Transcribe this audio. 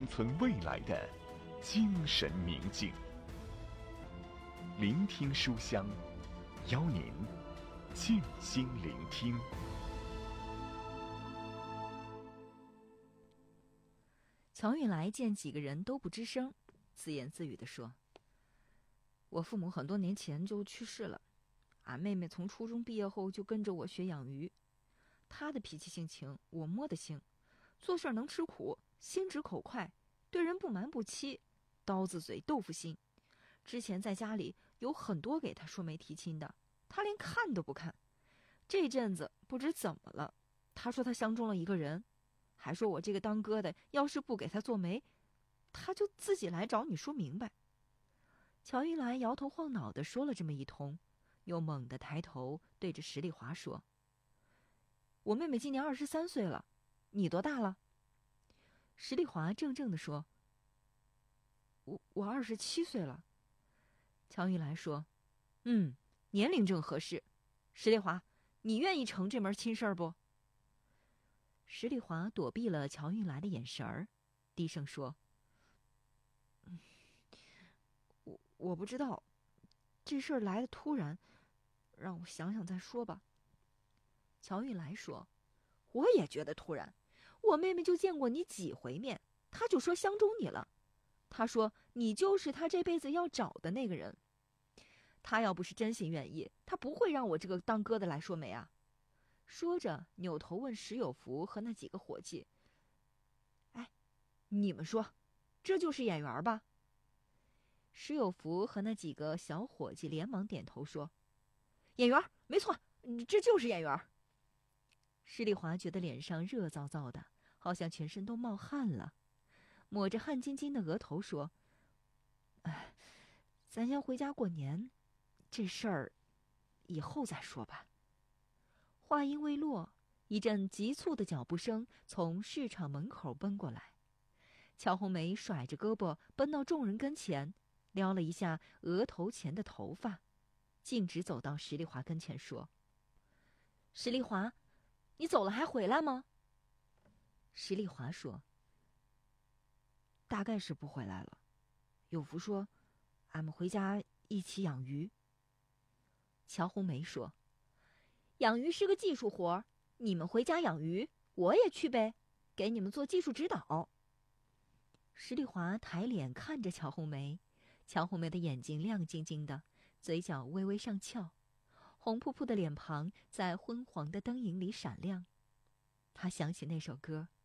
存未来的精神明镜。聆听书香，邀您静心聆听。 乔运来见几个人都不吱声，自言自语地说：“我父母很多年前就去世了，俺妹妹从初中毕业后就跟着我学养鱼。她的脾气性情我摸得清，做事能吃苦，心直口快，对人不瞒不欺，刀子嘴豆腐心。之前在家里有很多给她说媒提亲的，她连看都不看。这阵子不知怎么了，她说她相中了一个人，还说我这个当哥的要是不给她做媒，她就自己来找你说明白。”乔玉来摇头晃脑地说了这么一通，又猛地抬头对着石丽华说：“我妹妹今年23岁了，你多大了？”石丽华怔怔地说：“我27岁了。”乔玉来说：“年龄正合适。石丽华，你愿意成这门亲事儿不？”石丽华躲避了乔玉来的眼神儿，低声说：“我不知道，这事儿来得突然，让我想想再说吧。”乔玉来说：“我也觉得突然，我妹妹就见过你几回面，她就说相中你了。她说你就是她这辈子要找的那个人。她要不是真心愿意，她不会让我这个当哥的来说媒啊。”说着，扭头问石有福和那几个伙计：“哎，你们说，这就是眼缘吧？”石有福和那几个小伙计连忙点头说：“眼缘，没错，这就是眼缘。”石丽华觉得脸上热燥燥的，好像全身都冒汗了，抹着汗津津的额头说：“哎，咱先回家过年，这事儿以后再说吧。”话音未落，一阵急促的脚步声从市场门口奔过来。乔红梅甩着胳膊奔到众人跟前，撩了一下额头前的头发，径直走到石丽华跟前说：“石丽华，你走了还回来吗？”石丽华说：“大概是不回来了。有福说，俺们回家一起养鱼。”乔红梅说：“养鱼是个技术活，你们回家养鱼，我也去呗，给你们做技术指导。”石丽华抬脸看着乔红梅，乔红梅的眼睛亮晶晶的，嘴角微微上翘，红扑扑的脸庞在昏黄的灯影里闪亮。她想起那首歌：“